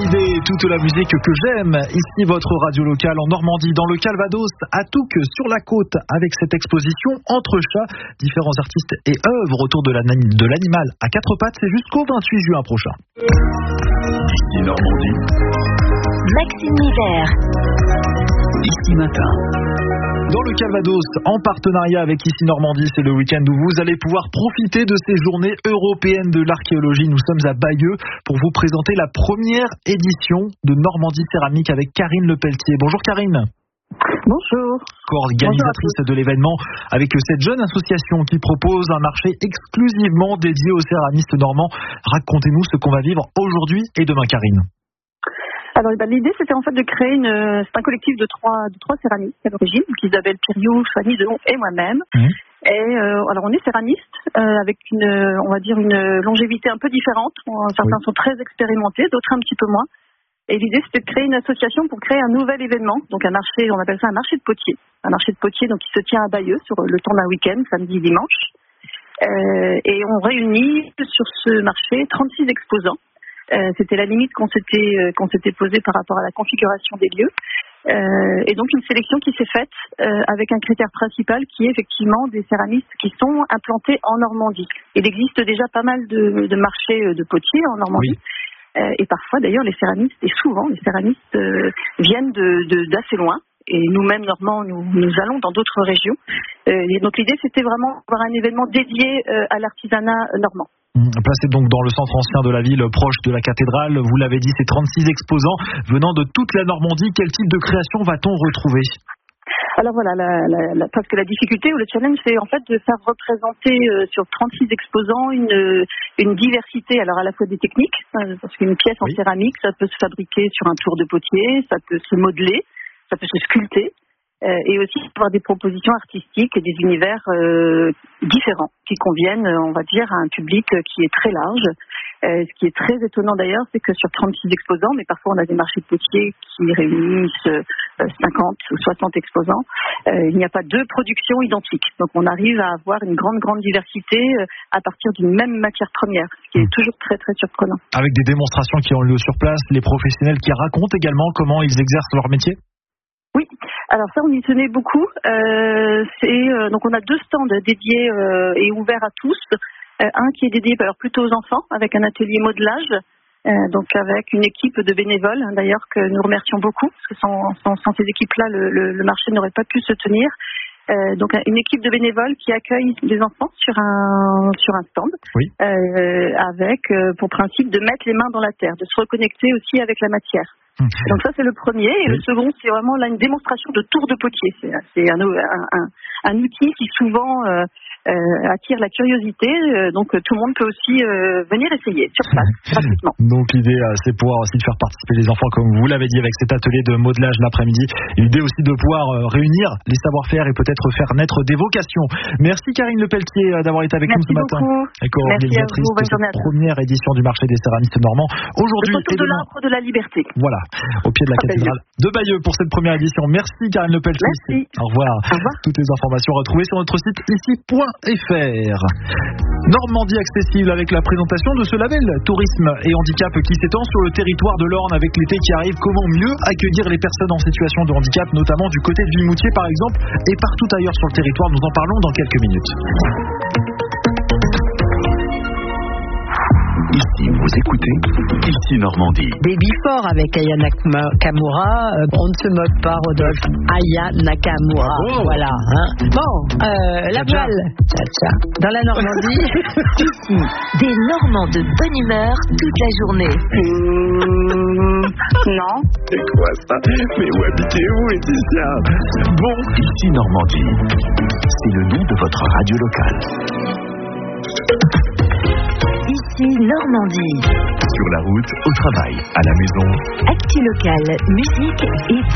Hallyday, toute la musique que j'aime. Ici votre radio locale en Normandie, dans le Calvados, à Touques, sur la côte, avec cette exposition Entre chats, différents artistes et œuvres autour de l'animal à quatre pattes. C'est jusqu'au 28 juin prochain. Ici Normandie. Maxime Hiver. Ici Matin. Dans le Calvados, en partenariat avec Ici Normandie, c'est le week-end où vous allez pouvoir profiter de ces journées européennes de l'archéologie. Nous sommes à Bayeux pour vous présenter la première édition de Normandie Céramique avec Karine Lepelletier. Bonjour Karine. Bonjour. Co-organisatrice de l'événement avec cette jeune association qui propose un marché exclusivement dédié aux céramistes normands. Racontez-nous ce qu'on va vivre aujourd'hui et demain, Karine. Alors l'idée c'était en fait de créer c'est un collectif de trois céramistes à l'origine, donc Isabelle Piriou, Fanny Dehon et moi-même. Et alors on est céramistes avec on va dire une longévité un peu différente. Certains sont très expérimentés, d'autres un petit peu moins. Et l'idée c'était de créer une association pour créer un nouvel événement, donc un marché, on appelle ça un marché de potier. Un marché de potier donc qui se tient à Bayeux sur le temps d'un week-end, samedi, dimanche. Et on réunit sur ce marché 36 exposants. C'était la limite qu'on s'était posée par rapport à la configuration des lieux. Et donc une sélection qui s'est faite avec un critère principal qui est effectivement des céramistes qui sont implantés en Normandie. Il existe déjà pas mal de marchés de potiers en Normandie. Oui. Et parfois d'ailleurs les céramistes viennent d'assez loin. Et nous-mêmes, Normands, nous allons dans d'autres régions. Et donc l'idée, c'était vraiment d'avoir un événement dédié à l'artisanat normand. Placé donc dans le centre ancien de la ville, proche de la cathédrale, vous l'avez dit, c'est 36 exposants venant de toute la Normandie. Quel type de création va-t-on retrouver ? Alors voilà, parce que la difficulté ou le challenge, c'est en fait de faire représenter sur 36 exposants une diversité, alors à la fois des techniques, parce qu'une pièce en céramique, ça peut se fabriquer sur un tour de potier, ça peut se modeler, ça peut se sculpter, et aussi avoir des propositions artistiques et des univers différents qui conviennent, on va dire, à un public qui est très large. Ce qui est très étonnant d'ailleurs, c'est que sur 36 exposants, mais parfois on a des marchés de potiers qui réunissent 50 ou 60 exposants, il n'y a pas deux productions identiques. Donc on arrive à avoir une grande diversité à partir d'une même matière première, ce qui est toujours très très surprenant. Avec des démonstrations qui ont lieu sur place, les professionnels qui racontent également comment ils exercent leur métier ? Oui, alors ça on y tenait beaucoup. Donc on a 2 stands dédiés et ouverts à tous. Un qui est dédié plutôt aux enfants avec un atelier modelage, donc avec une équipe de bénévoles d'ailleurs que nous remercions beaucoup parce que sans ces équipes-là le marché n'aurait pas pu se tenir. Donc une équipe de bénévoles qui accueille les enfants sur un stand, avec pour principe de mettre les mains dans la terre, de se reconnecter aussi avec la matière. Donc ça c'est le premier, et le second c'est vraiment là une démonstration de tour de potier. C'est un outil qui souvent attire la curiosité, donc tout le monde peut aussi venir essayer sur place gratuitement. Donc l'idée c'est pouvoir aussi de faire participer les enfants comme vous l'avez dit avec cet atelier de modelage l'après-midi. L'idée aussi de pouvoir réunir les savoir-faire et peut-être faire naître des vocations. Merci Karine Lepelletier d'avoir été avec nous ce matin. Co-organisatrice de cette première édition du marché des céramistes normands. Aujourd'hui le retour de l'Arbre de la Liberté. Voilà, au pied de la cathédrale de Bayeux pour cette première édition. Merci Karine Lepelletier. Merci. Au revoir. Toutes les informations retrouvées sur notre site ici.fr. Normandie accessible avec la présentation de ce label tourisme et handicap qui s'étend sur le territoire de l'Orne avec l'été qui arrive. Comment mieux accueillir les personnes en situation de handicap, notamment du côté de Vimoutier par exemple et partout ailleurs sur le territoire. Nous en parlons dans quelques minutes. Ici, vous écoutez Ici Normandie. Baby Fort avec Aya Nakamura. On ne se moque pas, Rodolphe. Aya Nakamura. Voilà. Bon, la voile. Dans la Normandie. Ici, des Normands de bonne humeur toute la journée. Non. C'est quoi ça? Mais où habitez-vous, Laetitia? Bon, Ici Normandie. C'est le nom de votre radio locale. Ici Normandie. Sur la route, au travail, à la maison. Actu locale, musique et